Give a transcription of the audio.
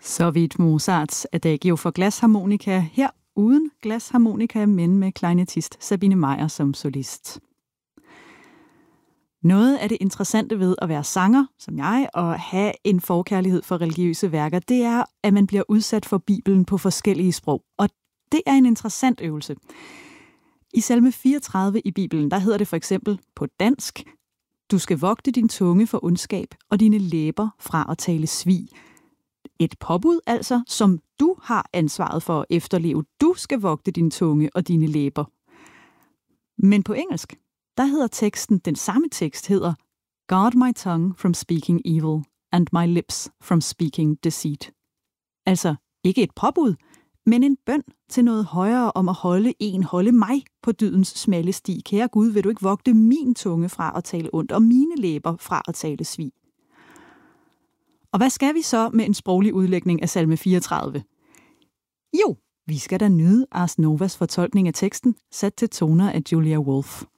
Så vidt Mozarts Adagio for glasharmonika, her uden glasharmonika, men med klarinettist Sabine Meyer som solist. Noget af det interessante ved at være sanger, som jeg, og have en forkærlighed for religiøse værker, det er, at man bliver udsat for Bibelen på forskellige sprog. Og det er en interessant øvelse. I salme 34 i Bibelen, der hedder det for eksempel på dansk: Du skal vogte din tunge for ondskab og dine læber fra at tale svig. Et påbud altså, som du har ansvaret for at efterleve. Du skal vogte din tunge og dine læber. Men på engelsk, der hedder teksten, den samme tekst hedder: Guard my tongue from speaking evil, and my lips from speaking deceit. Altså ikke et påbud, men en bøn til noget højere om at holde mig på dydens smalle sti. Kære Gud, vil du ikke vogte min tunge fra at tale ondt, og mine læber fra at tale svig? Og hvad skal vi så med en sproglig udlægning af salme 34? Jo, vi skal da nyde Ars Novas fortolkning af teksten, sat til toner af Julia Wolf.